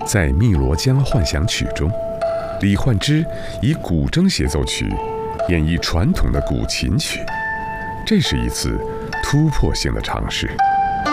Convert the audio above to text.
在汨罗江幻想曲中，李焕之以古筝协奏曲演绎传统的古琴曲，这是一次突破性的尝试。